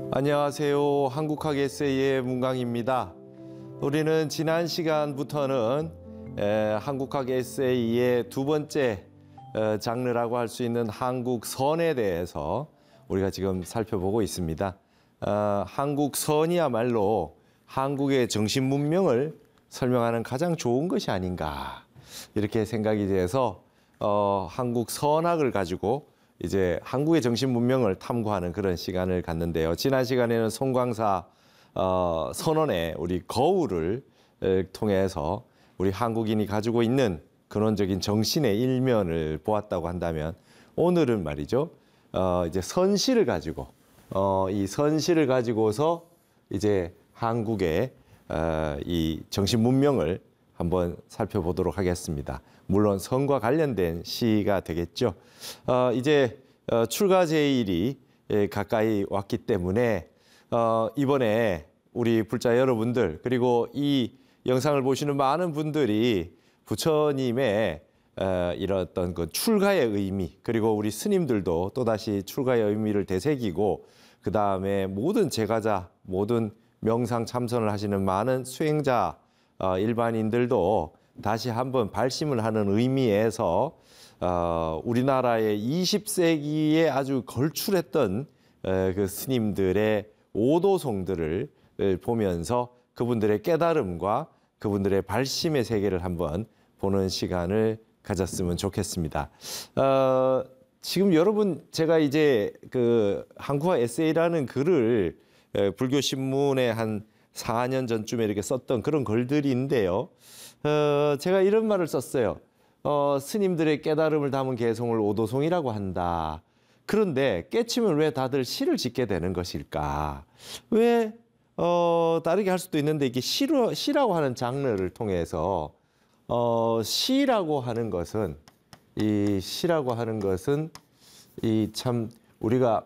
안녕하세요. 한국학 에세이의 문강입니다. 우리는 지난 시간부터는 한국학 에세이의 두 번째 장르라고 할 수 있는 한국선에 대해서 우리가 지금 살펴보고 있습니다. 한국선이야말로 한국의 정신 문명을 설명하는 가장 좋은 것이 아닌가 이렇게 생각이 돼서 한국선학을 가지고 이제 한국의 정신 문명을 탐구하는 그런 시간을 갖는데요. 지난 시간에는 송광사 선원의 우리 거울을 통해서 우리 한국인이 가지고 있는 근원적인 정신의 일면을 보았다고 한다면, 오늘은 말이죠. 이제 선시를 가지고 이 선시를 가지고서 이제 한국의 이 정신 문명을 한번 살펴보도록 하겠습니다. 물론 선과 관련된 시가 되겠죠. 이제 출가 제일이 가까이 왔기 때문에 이번에 우리 불자 여러분들, 그리고 이 영상을 보시는 많은 분들이 부처님의 이런 어떤 그 출가의 의미, 그리고 우리 스님들도 또다시 출가의 의미를 되새기고, 그 다음에 모든 제가자, 모든 명상 참선을 하시는 많은 수행자 일반인들도 다시 한번 발심을 하는 의미에서 우리나라의 20세기에 아주 걸출했던 그 스님들의 오도송들을 보면서 그분들의 깨달음과 그분들의 발심의 세계를 한번 보는 시간을 가졌으면 좋겠습니다. 지금 여러분, 제가 이제 그 한국화 에세이라는 글을 불교 신문에 한 4년 전쯤에 이렇게 썼던 그런 글들인데요. 제가 이런 말을 썼어요. 스님들의 깨달음을 담은 개송을 오도송이라고 한다. 그런데 깨치면 왜 다들 시를 짓게 되는 것일까? 왜 다르게 할 수도 있는데, 이게 시라고 하는 장르를 통해서 시라고 하는 것은, 이 시라고 하는 것은 이 참 우리가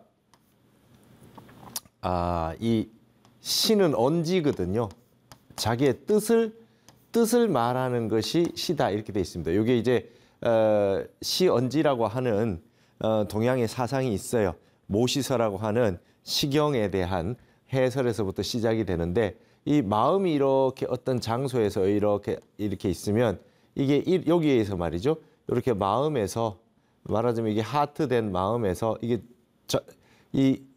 이 시는 언지거든요. 자기의 뜻을 말하는 것이 시다, 이렇게 돼 있습니다. 이게 이제 시언지라고 하는 동양의 사상이 있어요. 모시서라고 하는 시경에 대한 해설에서부터 시작이 되는데, 이 마음이 이렇게 어떤 장소에서 이렇게 있으면, 이게 여기에서 말이죠. 이렇게 마음에서 말하자면 이게 하트된 마음에서 이게 이